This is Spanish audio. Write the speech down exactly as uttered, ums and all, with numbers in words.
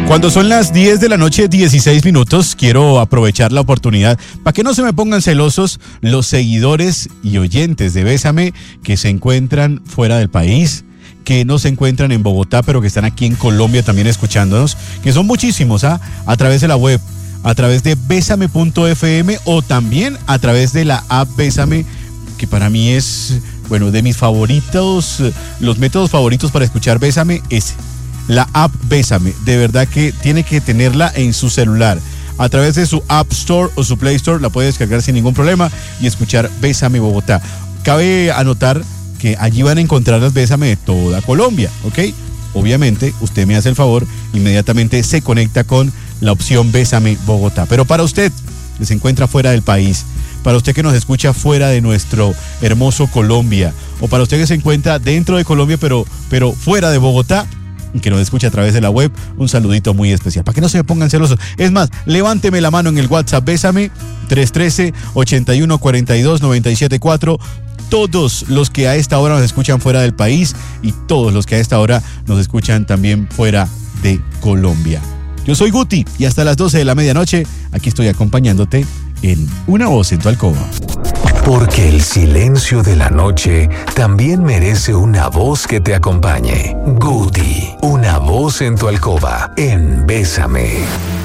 Cuando son las diez de la noche, dieciséis minutos, quiero aprovechar la oportunidad para que no se me pongan celosos los seguidores y oyentes de Bésame que se encuentran fuera del país, que no se encuentran en Bogotá, pero que están aquí en Colombia también escuchándonos, que son muchísimos, ¿ah? A través de la web, a través de bésame punto efe eme o también a través de la app Bésame, que para mí es, bueno, de mis favoritos, los métodos favoritos para escuchar Bésame es la app Bésame. De verdad que tiene que tenerla en su celular. A través de su App Store o su Play Store la puede descargar sin ningún problema y escuchar Bésame Bogotá. Cabe anotar que allí van a encontrar las Bésame de toda Colombia, ¿ok? Obviamente, usted me hace el favor, inmediatamente se conecta con la opción Bésame Bogotá. Pero para usted que se encuentra fuera del país, para usted que nos escucha fuera de nuestro hermoso Colombia, o para usted que se encuentra dentro de Colombia pero, pero fuera de Bogotá, que nos escucha a través de la web, un saludito muy especial, para que no se me pongan celosos. Es más, levánteme la mano en el WhatsApp Bésame, tres uno tres, ocho uno cuatro dos, nueve siete cuatro. Todos los que a esta hora nos escuchan fuera del país y todos los que a esta hora nos escuchan también fuera de Colombia. Yo soy Guti y hasta las doce de la medianoche aquí estoy acompañándote en Una Voz en tu Alcoba. Porque el silencio de la noche también merece una voz que te acompañe. Guti, una voz en tu alcoba, en Bésame.